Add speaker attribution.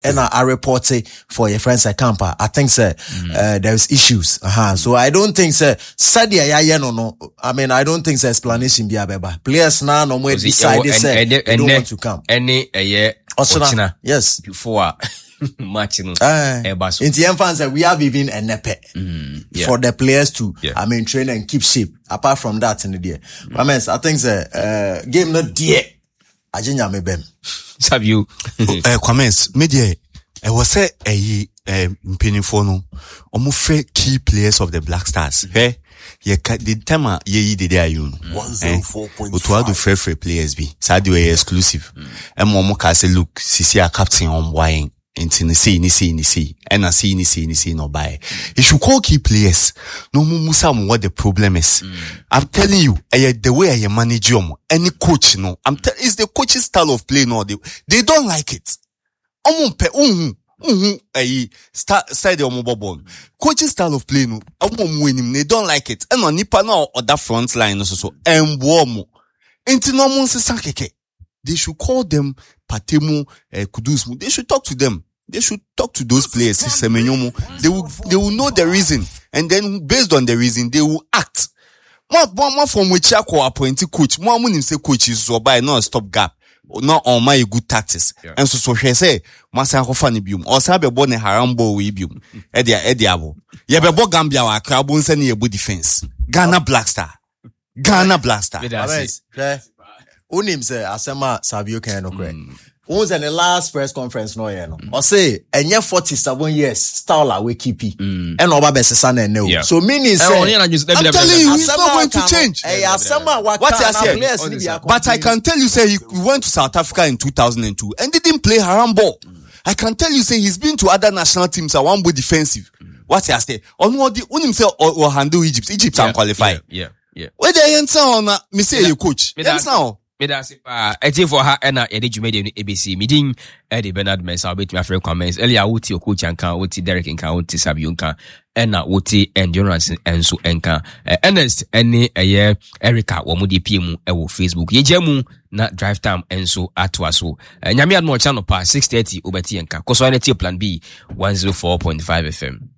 Speaker 1: and I report for your friends at camper. I think there's issues. So I don't think no. I mean, I don't think explanation be a players now no more decided they don't want to come.
Speaker 2: Any
Speaker 1: yes
Speaker 2: before matching
Speaker 1: in the end fans we have even a nepe for the players to I mean train and keep shape. Apart from that in the day, I mean I think game not dear. Ajinya mebem.
Speaker 2: Have you
Speaker 3: comments media was say mpinifo no omo free key players of the Black Stars the tema ye did there you 104.5 Otuado free players be sadio exclusive omo ka say look sisi a captain on wine into ni see and I see no buy. You should call key players. No musa what the problem is. I'm telling you, the way I manage you, any coach, no, it's the coach's style of play. No, they don't like it. Start the mobile coach's style of play. No, they don't like it. And on nipa no or that front line so and warm. Into no sakeke. They should call them Patemu Kudus. They should talk to them. They should talk to those players. They will know the reason, and then based on the reason, they will act. More from which I call appointed coach. More money say coach is so by no stop gap. Not on my good tactics. And so she say, Masa Hofani bium, or Sabe Bonne Harambo we bium. Ediabo. Yabebo Gambia wa Krabun send you a good defense. Ghana Black Star.
Speaker 1: Unim say Asema Savio Kano Craig. Who's in the last press conference no or say and yet 47 years style we keep and over best son and no. So meaning say
Speaker 3: I'm telling you he's not going to change. What I say, but I can tell you say he went to South Africa in 2002 and didn't play haram ball. I can tell you say he's been to other national teams at one boy defensive. What I say on what the on himself or handle Egypt and qualify. Where they answer on me say you coach. Now
Speaker 2: for her and educated ABC meeting Eddie Bernard Mensah bet my friend comments earlier wuti coach and can wuti Derek and can wuti Sabiunka and wuti endurance and so enka Ernest any a year Erica wo mudi PM ewo Facebook yejemu na drive time and so atwaso nyame admo channel pa 6:30 obeti enka koso plan B 104.5 FM